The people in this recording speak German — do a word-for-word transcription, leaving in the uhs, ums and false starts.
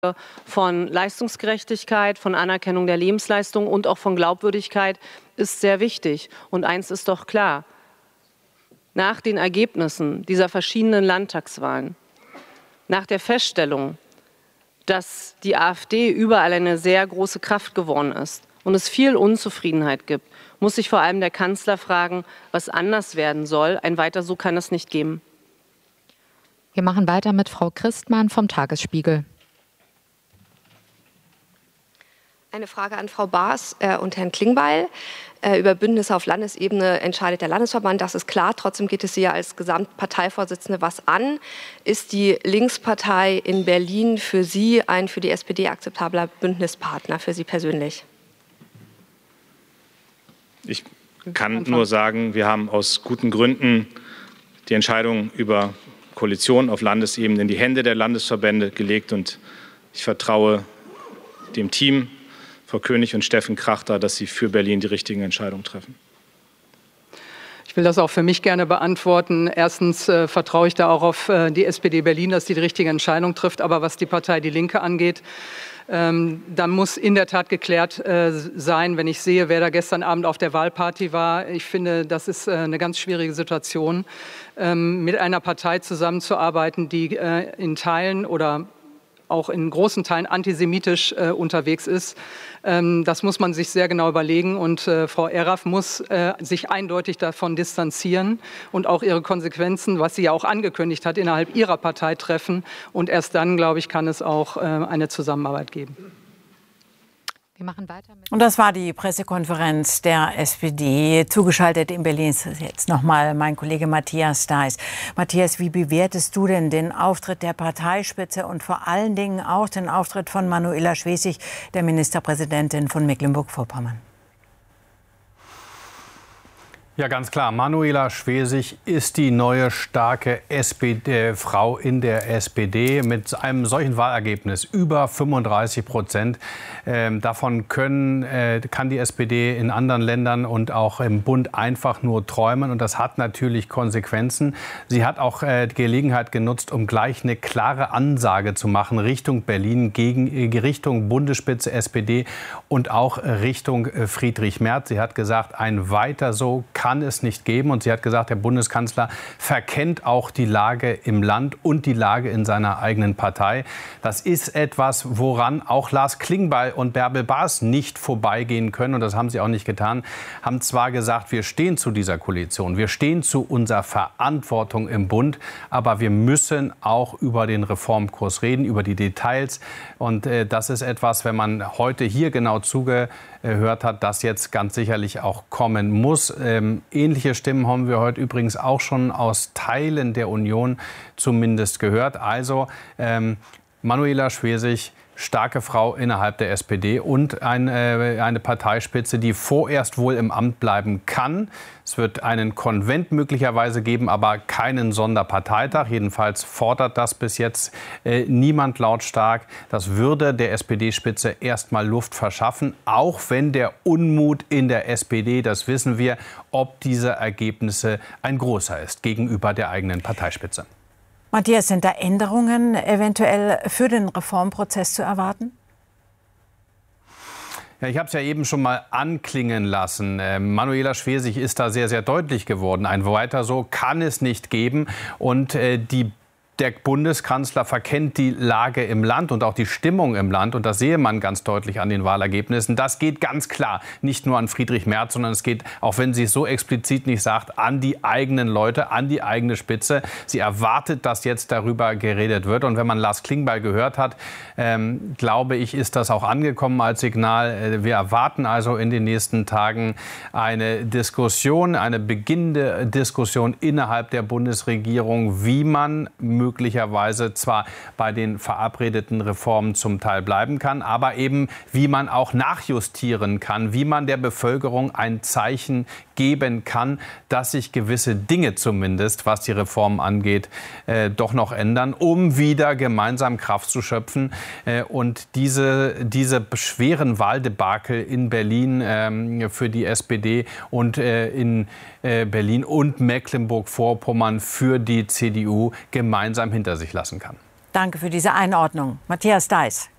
von Leistungsgerechtigkeit, von Anerkennung der Lebensleistung und auch von Glaubwürdigkeit ist sehr wichtig. Und eins ist doch klar: Nach den Ergebnissen dieser verschiedenen Landtagswahlen, nach der Feststellung, dass die AfD überall eine sehr große Kraft geworden ist und es viel Unzufriedenheit gibt, muss sich vor allem der Kanzler fragen, was anders werden soll. Ein Weiter so kann es nicht geben. Wir machen weiter mit Frau Christmann vom Tagesspiegel. Eine Frage an Frau Baas äh, und Herrn Klingbeil. Äh, über Bündnisse auf Landesebene entscheidet der Landesverband, das ist klar. Trotzdem geht es Sie ja als Gesamtparteivorsitzende was an. Ist die Linkspartei in Berlin für Sie ein für die S P D akzeptabler Bündnispartner, für Sie persönlich? Ich kann nur sagen, wir haben aus guten Gründen die Entscheidung über Koalition auf Landesebene in die Hände der Landesverbände gelegt. Und ich vertraue dem Team, Frau König und Steffen Krachter, dass sie für Berlin die richtigen Entscheidungen treffen. Ich will das auch für mich gerne beantworten. Erstens äh, vertraue ich da auch auf äh, die S P D Berlin, dass sie die richtige Entscheidung trifft. Aber was die Partei Die Linke angeht, ähm, dann muss in der Tat geklärt äh, sein, wenn ich sehe, wer da gestern Abend auf der Wahlparty war. Ich finde, das ist äh, eine ganz schwierige Situation, ähm, mit einer Partei zusammenzuarbeiten, die äh, in Teilen oder auch in großen Teilen antisemitisch äh, unterwegs ist. Ähm, das muss man sich sehr genau überlegen. Und äh, Frau Erraff muss äh, sich eindeutig davon distanzieren und auch ihre Konsequenzen, was sie ja auch angekündigt hat, innerhalb ihrer Partei treffen. Und erst dann, glaube ich, kann es auch äh, eine Zusammenarbeit geben. Wir machen weiter mit Und das war die Pressekonferenz der S P D. Zugeschaltet in Berlin ist jetzt noch mal mein Kollege Matthias Deiß. Matthias, wie bewertest du denn den Auftritt der Parteispitze und vor allen Dingen auch den Auftritt von Manuela Schwesig, der Ministerpräsidentin von Mecklenburg-Vorpommern? Ja, ganz klar. Manuela Schwesig ist die neue starke S P D, Frau in der S P D mit einem solchen Wahlergebnis über fünfunddreißig Prozent. Ähm, davon können, äh, kann die S P D in anderen Ländern und auch im Bund einfach nur träumen. Und das hat natürlich Konsequenzen. Sie hat auch äh, die Gelegenheit genutzt, um gleich eine klare Ansage zu machen Richtung Berlin, gegen äh, Richtung Bundesspitze S P D und auch Richtung äh, Friedrich Merz. Sie hat gesagt, ein Weiter so kann es nicht geben. Und sie hat gesagt, der Bundeskanzler verkennt auch die Lage im Land und die Lage in seiner eigenen Partei. Das ist etwas, woran auch Lars Klingbeil und Bärbel Baas nicht vorbeigehen können. Und das haben sie auch nicht getan. Haben zwar gesagt, wir stehen zu dieser Koalition, wir stehen zu unserer Verantwortung im Bund, aber wir müssen auch über den Reformkurs reden, über die Details. Und äh, das ist etwas, wenn man heute hier genau zugehört hat, das jetzt ganz sicherlich auch kommen muss. Ähm, ähnliche Stimmen haben wir heute übrigens auch schon aus Teilen der Union zumindest gehört. Also ähm, Manuela Schwesig, starke Frau innerhalb der S P D und eine, eine Parteispitze, die vorerst wohl im Amt bleiben kann. Es wird einen Konvent möglicherweise geben, aber keinen Sonderparteitag. Jedenfalls fordert das bis jetzt äh, niemand lautstark. Das würde der S P D-Spitze erst mal Luft verschaffen, auch wenn der Unmut in der S P D, das wissen wir, ob diese Ergebnisse ein großer ist gegenüber der eigenen Parteispitze. Matthias, sind da Änderungen eventuell für den Reformprozess zu erwarten? Ja, ich habe es ja eben schon mal anklingen lassen. Äh, Manuela Schwesig ist da sehr, sehr deutlich geworden. Ein Weiter so kann es nicht geben. Und äh, die Der Bundeskanzler verkennt die Lage im Land und auch die Stimmung im Land. Und das sehe man ganz deutlich an den Wahlergebnissen. Das geht ganz klar nicht nur an Friedrich Merz, sondern es geht, auch wenn sie es so explizit nicht sagt, an die eigenen Leute, an die eigene Spitze. Sie erwartet, dass jetzt darüber geredet wird. Und wenn man Lars Klingbeil gehört hat, ähm, glaube ich, ist das auch angekommen als Signal. Wir erwarten also in den nächsten Tagen eine Diskussion, eine beginnende Diskussion innerhalb der Bundesregierung, wie man möglicherweise möglicherweise zwar bei den verabredeten Reformen zum Teil bleiben kann, aber eben wie man auch nachjustieren kann, wie man der Bevölkerung ein Zeichen geben kann, dass sich gewisse Dinge zumindest, was die Reformen angeht, äh, doch noch ändern, um wieder gemeinsam Kraft zu schöpfen äh, und diese, diese schweren Wahldebakel in Berlin äh, für die S P D und äh, in äh, Berlin und Mecklenburg-Vorpommern für die C D U gemeinsam hinter sich lassen kann. Danke für diese Einordnung. Matthias Deiß.